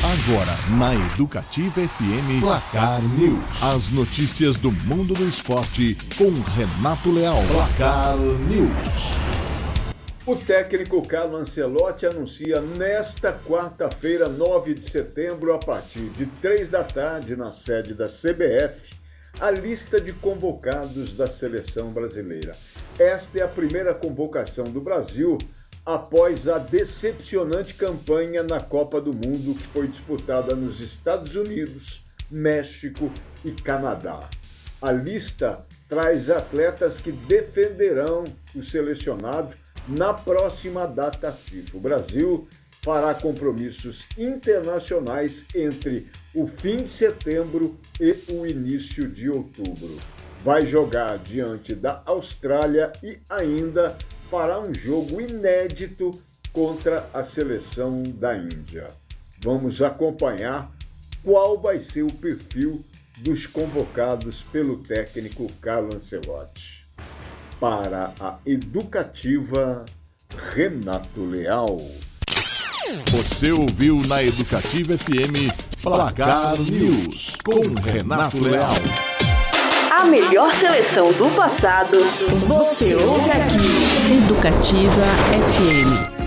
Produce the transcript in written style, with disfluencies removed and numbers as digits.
Agora, na Educativa FM, Placar News. As notícias do mundo do esporte com Renato Leal. Placar News. O técnico Carlo Ancelotti anuncia nesta quarta-feira, 9 de setembro, a partir de 3 da tarde, na sede da CBF, a lista de convocados da seleção brasileira. Esta é a primeira convocação do Brasil após a decepcionante campanha na Copa do Mundo que foi disputada nos Estados Unidos, México e Canadá. A lista traz atletas que defenderão o selecionado na próxima data FIFA. O Brasil fará compromissos internacionais entre o fim de setembro e o início de outubro. Vai jogar diante da Austrália e ainda fará um jogo inédito contra a seleção da Índia. Vamos acompanhar qual vai ser o perfil dos convocados pelo técnico Carlo Ancelotti. Para a Educativa, Renato Leal. Você ouviu na Educativa FM Placar News com Renato Leal. A melhor seleção do passado, você ouve aqui. Educativa FM.